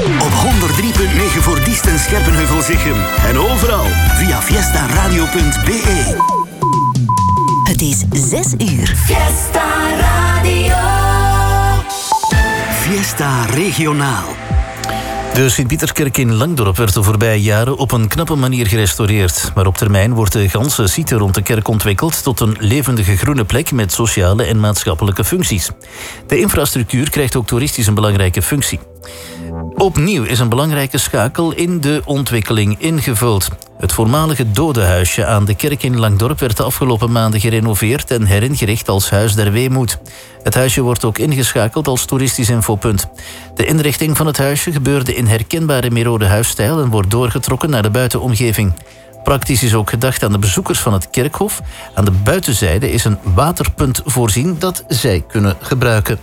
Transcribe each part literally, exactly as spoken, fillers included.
Op honderd drie punt negen voor Diest en Scherpenheuvel-Zichem. En overal via fiesta radio punt b e. Het is zes uur. Fiesta Radio. Fiesta Regionaal. De Sint-Pieterskerk in Langdorp werd de voorbije jaren op een knappe manier gerestaureerd. Maar op termijn wordt de ganse site rond de kerk ontwikkeld tot een levendige groene plek met sociale en maatschappelijke functies. De infrastructuur krijgt ook toeristisch een belangrijke functie. Opnieuw is een belangrijke schakel in de ontwikkeling ingevuld. Het voormalige dodenhuisje aan de kerk in Langdorp werd de afgelopen maanden gerenoveerd en heringericht als Huis der Weemoed. Het huisje wordt ook ingeschakeld als toeristisch infopunt. De inrichting van het huisje gebeurde in herkenbare Merode huisstijl en wordt doorgetrokken naar de buitenomgeving. Praktisch is ook gedacht aan de bezoekers van het kerkhof. Aan de buitenzijde is een waterpunt voorzien dat zij kunnen gebruiken.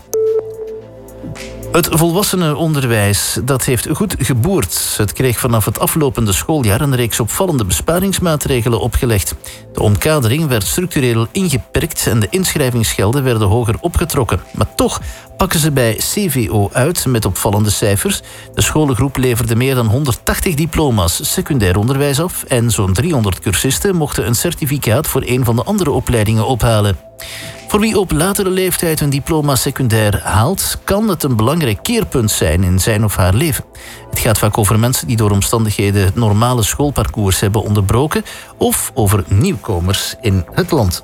Het volwassenenonderwijs dat heeft goed geboerd. Het kreeg vanaf het aflopende schooljaar een reeks opvallende besparingsmaatregelen opgelegd. De omkadering werd structureel ingeperkt en de inschrijvingsgelden werden hoger opgetrokken. Maar toch pakken ze bij C V O uit met opvallende cijfers. De scholengroep leverde meer dan honderdtachtig diploma's secundair onderwijs af en zo'n driehonderd cursisten mochten een certificaat voor een van de andere opleidingen ophalen. Voor wie op latere leeftijd een diploma secundair haalt, kan het een belangrijk keerpunt zijn in zijn of haar leven. Het gaat vaak over mensen die door omstandigheden het normale schoolparcours hebben onderbroken of over nieuwkomers in het land.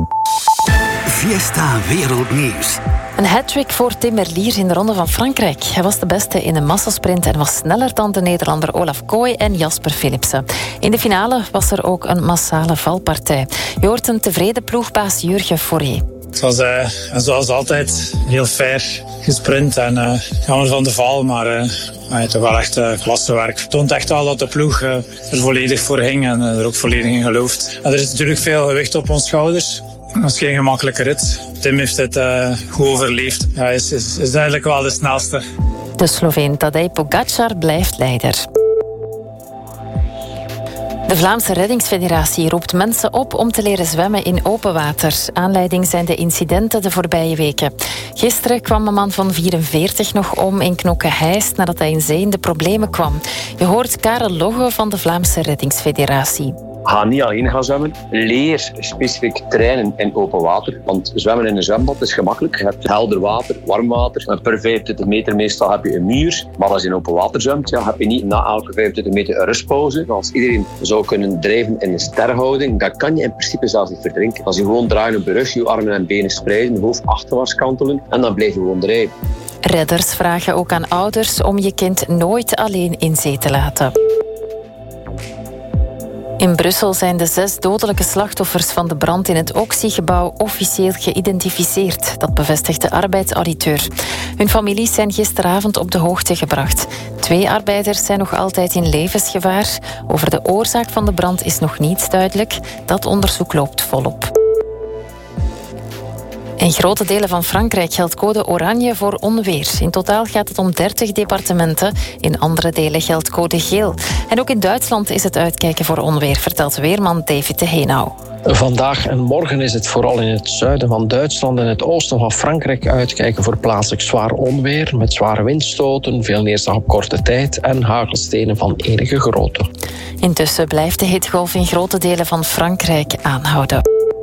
Fiesta Wereldnieuws. Een hat-trick voor Tim Merlier in de Ronde van Frankrijk. Hij was de beste in een massasprint en was sneller dan de Nederlander Olaf Kooi en Jasper Philipsen. In de finale was er ook een massale valpartij. Je hoort een tevreden ploegbaas Jurgen Foré. Het was uh, zoals altijd heel fair gesprint en uh, jammer van de val, maar uh, ja, toch wel echt uh, klassewerk. Het toont echt wel dat de ploeg uh, er volledig voor ging en uh, er ook volledig in gelooft. En er is natuurlijk veel gewicht op ons schouders. Dat is geen gemakkelijke rit. Tim heeft het uh, goed overleefd. Ja, hij is, is, is duidelijk wel de snelste. De Sloveen Tadej Pogačar blijft leider. De Vlaamse Reddingsfederatie roept mensen op om te leren zwemmen in open water. Aanleiding zijn de incidenten de voorbije weken. Gisteren kwam een man van vierenveertig nog om in Knokke-Heist nadat hij in zee in de problemen kwam. Je hoort Karel Logge van de Vlaamse Reddingsfederatie. Ga niet alleen gaan zwemmen. Leer specifiek trainen in open water. Want zwemmen in een zwembad is gemakkelijk. Je hebt helder water, warm water. Per vijfentwintig meter meestal heb je een muur. Maar als je in open water zwemt, ja, heb je niet na elke vijfentwintig meter een rustpauze. Als iedereen zou kunnen drijven in een sterhouding, dan kan je in principe zelfs niet verdrinken. Als je gewoon draaien op je rug, je armen en benen spreiden, je hoofd achterwaarts kantelen en dan blijf je gewoon drijven. Redders vragen ook aan ouders om je kind nooit alleen in zee te laten. In Brussel zijn de zes dodelijke slachtoffers van de brand in het Oxy-gebouw officieel geïdentificeerd. Dat bevestigt de arbeidsauditeur. Hun families zijn gisteravond op de hoogte gebracht. Twee arbeiders zijn nog altijd in levensgevaar. Over de oorzaak van de brand is nog niets duidelijk. Dat onderzoek loopt volop. In grote delen van Frankrijk geldt code oranje voor onweer. In totaal gaat het om dertig departementen. In andere delen geldt code geel. En ook in Duitsland is het uitkijken voor onweer, vertelt weerman David de Heenau. Vandaag en morgen is het vooral in het zuiden van Duitsland en het oosten van Frankrijk uitkijken voor plaatselijk zwaar onweer met zware windstoten, veel neerslag op korte tijd en hagelstenen van enige grootte. Intussen blijft de hittegolf in grote delen van Frankrijk aanhouden.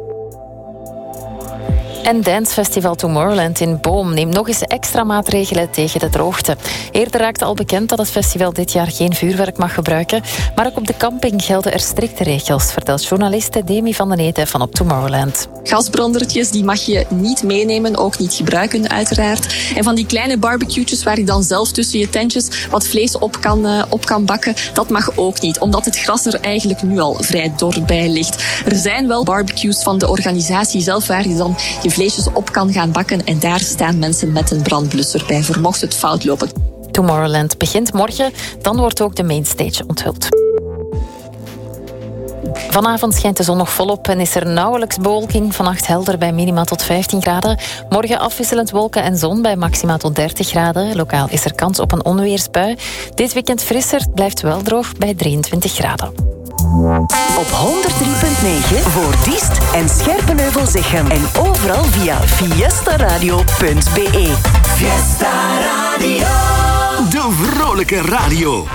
En dancefestival Tomorrowland in Boom neemt nog eens extra maatregelen tegen de droogte. Eerder raakte al bekend dat het festival dit jaar geen vuurwerk mag gebruiken. Maar ook op de camping gelden er strikte regels, vertelt journaliste Demi van den Ede van op Tomorrowland. Gasbrandertjes die mag je niet meenemen, ook niet gebruiken uiteraard. En van die kleine barbecue'tjes waar je dan zelf tussen je tentjes wat vlees op kan, uh, op kan bakken, dat mag ook niet. Omdat het gras er eigenlijk nu al vrij dor bij ligt. Er zijn wel barbecues van de organisatie zelf waar je dan je vleesjes op kan gaan bakken. En daar staan mensen met een brandblusser bij voor mocht het fout lopen. Tomorrowland begint morgen, dan wordt ook de mainstage onthuld. Vanavond schijnt de zon nog volop en is er nauwelijks bewolking. Vannacht helder bij minima tot vijftien graden. Morgen afwisselend wolken en zon bij maxima tot dertig graden. Lokaal is er kans op een onweersbui. Dit weekend frisser, blijft wel droog bij drieëntwintig graden. Op honderd drie punt negen voor Diest en Scherpenheuvel-Zichem. En overal via fiesta radio punt b e. Fiesta Radio. De vrolijke radio.